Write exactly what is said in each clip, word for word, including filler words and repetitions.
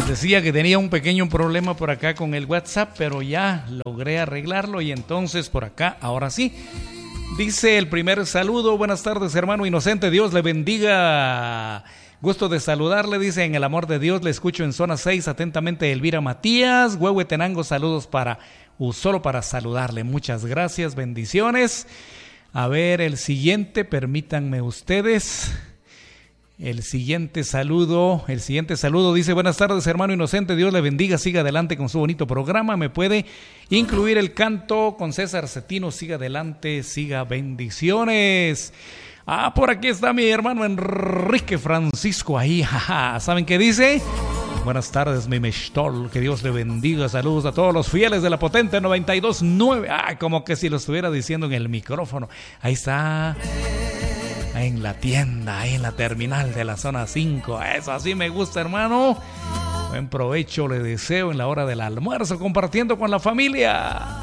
decía que tenía un pequeño problema por acá con el WhatsApp, pero ya logré arreglarlo y entonces por acá, ahora sí. Dice el primer saludo: buenas tardes, hermano inocente, Dios le bendiga. Gusto de saludarle, dice, en el amor de Dios le escucho en zona seis, atentamente Elvira Matías, Huehuetenango, saludos para, uh, solo para saludarle, muchas gracias, bendiciones. A ver, el siguiente, permítanme ustedes, el siguiente saludo, el siguiente saludo dice: buenas tardes, hermano inocente, Dios le bendiga, siga adelante con su bonito programa, me puede incluir el canto con César Cetino, siga adelante, siga, bendiciones. Ah, por aquí está mi hermano Enrique Francisco ahí, jaja. ¿Saben qué dice? Buenas tardes, mi Mestol, que Dios le bendiga, saludos a todos los fieles de la potente noventa y dos punto nueve. Ah, como que si lo estuviera diciendo en el micrófono. Ahí está, en la tienda, ahí en la terminal de la zona cinco. Eso así me gusta, hermano. Buen provecho le deseo en la hora del almuerzo, compartiendo con la familia.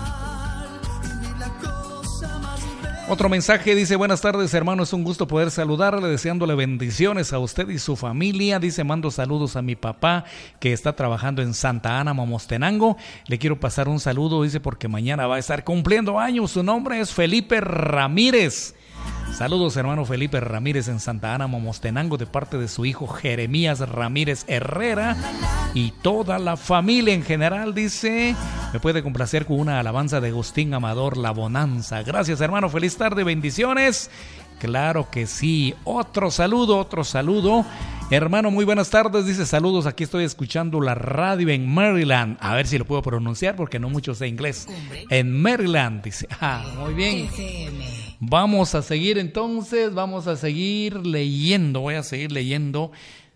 Otro mensaje dice: buenas tardes, hermano, es un gusto poder saludarle, deseándole bendiciones a usted y su familia. Dice: mando saludos a mi papá que está trabajando en Santa Ana, Momostenango. Le quiero pasar un saludo, dice, porque mañana va a estar cumpliendo años. Su nombre es Felipe Ramírez. Saludos, hermano Felipe Ramírez en Santa Ana, Momostenango, de parte de su hijo Jeremías Ramírez Herrera y toda la familia en general. Dice: me puede complacer con una alabanza de Agustín Amador, La Bonanza. Gracias, hermano, feliz tarde, bendiciones. Claro que sí. Otro saludo, otro saludo. Hermano, muy buenas tardes. Dice: saludos, aquí estoy escuchando la radio en Maryland. A ver si lo puedo pronunciar porque no mucho sé inglés. En Maryland, dice. Ah, muy bien. Vamos a seguir entonces, vamos a seguir leyendo, voy a seguir leyendo.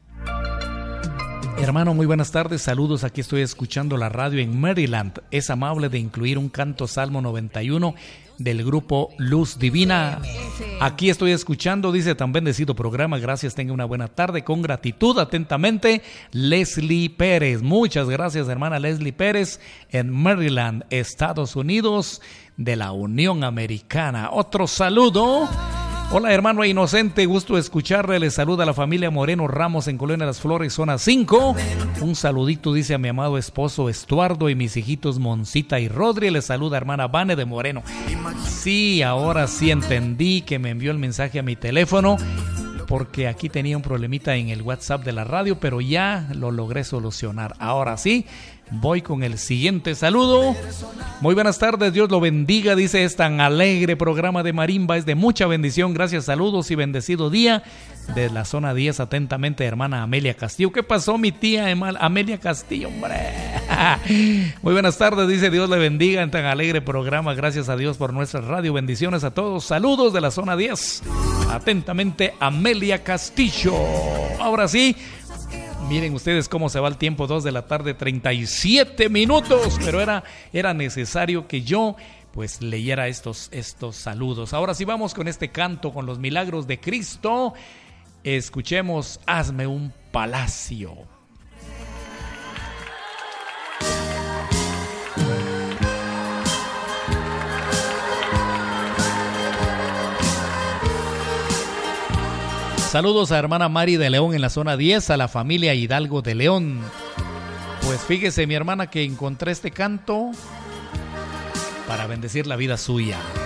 Hermano, muy buenas tardes, saludos, aquí estoy escuchando la radio en Maryland. Es amable de incluir un canto Salmo noventa y uno del grupo Luz Divina. Aquí estoy escuchando, dice, tan bendecido programa, gracias, tenga una buena tarde, con gratitud, atentamente, Leslie Pérez. Muchas gracias, hermana Leslie Pérez, en Maryland, Estados Unidos de la Unión Americana. Otro saludo. Hola, hermano inocente, gusto de escucharle. Le saluda a la familia Moreno Ramos en Colonia Las Flores, zona cinco. Un saludito, dice, a mi amado esposo Estuardo y mis hijitos Moncita y Rodri. Le saluda hermana Vane de Moreno. Sí, ahora sí entendí que me envió el mensaje a mi teléfono, porque aquí tenía un problemita en el WhatsApp de la radio, pero ya lo logré solucionar. Ahora sí, voy con el siguiente saludo. Muy buenas tardes, Dios lo bendiga, dice, es tan alegre programa de marimba, es de mucha bendición, gracias, saludos y bendecido día. De la zona diez, atentamente, hermana Amelia Castillo. ¿Qué pasó, mi tía Amelia Castillo, hombre? Muy buenas tardes, dice, Dios le bendiga en tan alegre programa, gracias a Dios por nuestra radio, bendiciones a todos, saludos de la zona diez. Atentamente, Amelia Castillo. Ahora sí, miren ustedes cómo se va el tiempo, dos de la tarde, treinta y siete minutos, pero era, era necesario que yo pues leyera estos, estos saludos. Ahora sí vamos con este canto, con los milagros de Cristo. Escuchemos Hazme un palacio. Saludos a hermana Mari de León en la zona diez, a la familia Hidalgo de León. Pues fíjese, mi hermana, que encontré este canto para bendecir la vida suya.